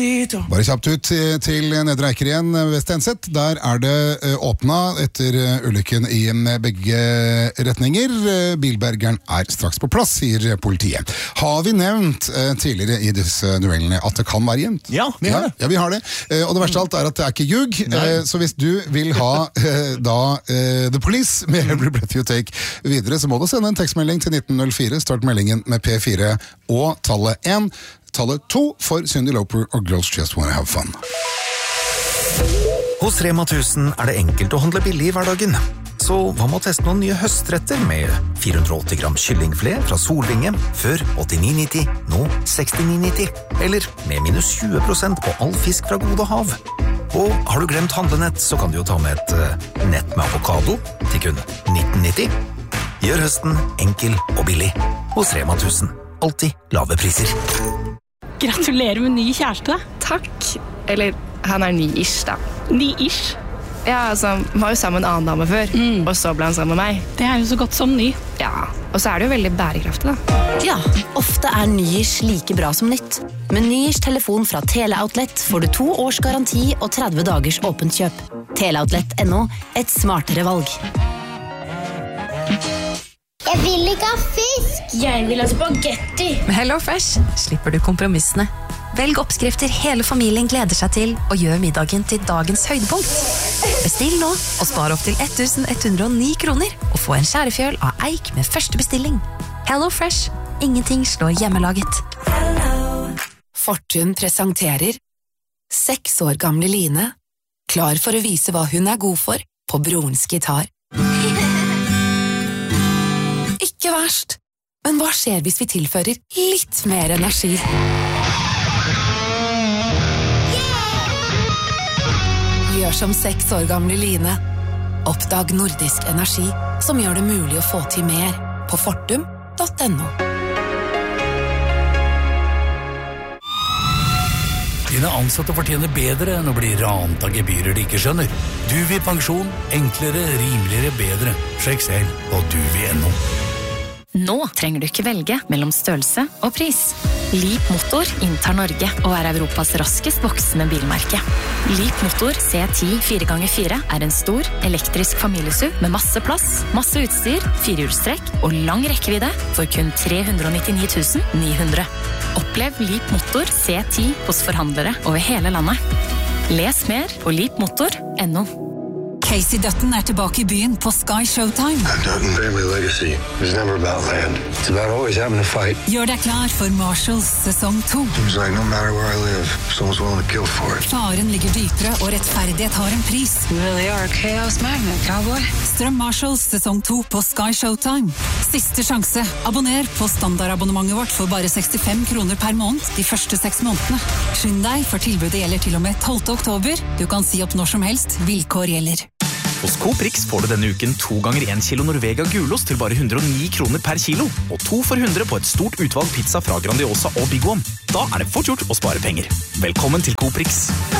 Bare kjapt ut til Nedre Eiker igjen, Vest Enset. Der det åpnet etter ulykken i begge retninger. Bilbergeren straks på plass, sier politiet. Har vi nevnt tidligere i disse duellene at det kan være jevnt? Ja, vi har det. Ja, vi har det. Og det verste av alt at det ikke ljug. Så hvis du vil ha The Police med Every Breath You Take videre, så må du sende en tekstmelding til 1904. Start meldingen med P4 og tallet 1. Tallet 2 for Cyndi Lauper og Girls Just Wanna Have Fun. Hos Rema 1000 det enkelt å handle billig i hverdagen. Så hva med å teste noen nye høstretter med 480 gram kyllingfilet fra Solvinge, før 89,90, nå 69,90. Eller med minus 20% på all fisk fra Gode Hav. Og har du glemt handlenett, så kan du jo ta med et nett med avokado til kun 19,90. Gjør høsten enkel og billig hos Rema 1000. Alltid lave priser. Gratulerer med ny kjæreste. Takk. Eller, han ny-ish da. Ny-ish? Ja, altså, han var jo sammen med en annen dame før, og så ble han sammen med meg. Det jo så godt som ny. Ja, og så det jo veldig bærekraftig da. Ja, ofte ny-ish like bra som nytt. Med ny-ish telefon fra Teleoutlet får du 2 års garanti og 30 dagers åpent kjøp. Teleoutlet.no, et smartere valg. Jeg vil ikke ha fisk! Jeg vil ha spagetti! Med HelloFresh slipper du kompromissene. Velg oppskrifter hele familien gleder seg til, og gjør middagen til dagens høydepunkt. Bestill nå, og spar opp til 1.109 kroner, og få en skjærefjøl av eik med første bestilling. HelloFresh. Ingenting slår hjemmelaget. Fortun presenterer 6 år gamle Line, klar for å vise hva hun god for på brorens gitar. Ikke verst, men hva skjer hvis vi tilfører litt mer energi? Gjør som 6 år gamle Line. Oppdag nordisk energi, som gjør det mulig å få til mer på fortum.no. Dine ansatte fortjener bedre enn å bli rant av gebyrer de ikke skjønner. Duvi pensjon, enklere, rimeligere, bedre. Sjekk selv på duvi.no. Nå trenger du ikke velge mellom størrelse og pris. Leap Motor inntar Norge og Europas raskest voksende bilmerke. Leap Motor C10 4x4 en stor, elektrisk familiesuv med masse plass, masse utstyr, 4-hjulstrekk og lang rekkevidde for kun 399 900. Opplev Leap Motor C10 hos forhandlere over hele landet. Les mer på leapmotor.no. Casey Dutton tilbake I byen på Sky Showtime. Dutton family legacy is never about land. It's about always having to fight. Gjør deg klar for Marshalls sesong 2. Seems like no matter where I live, someone's willing to kill for it. Faren ligger dypere, og rettferdighet har en pris. You really are a chaos magnet, cowboy. Strøm Marshalls sesong 2 på Sky Showtime. Siste sjanse. Abonner på standardabonnementet vårt for bare 65 kroner per måned de første 6 månedene. Skynd deg, for tilbudet gjelder til og med 12. oktober. Du kan si opp når som helst. Vilkår gjelder. Hos Coop Rix får du denne uken 2 ganger 1 kilo Norvega gulost til bare 109 kroner per kilo, og 2 for 100 på et stort utvalg pizza fra Grandiosa og Big One. Da det fort gjort å spare penger. Velkommen til Coop Rix.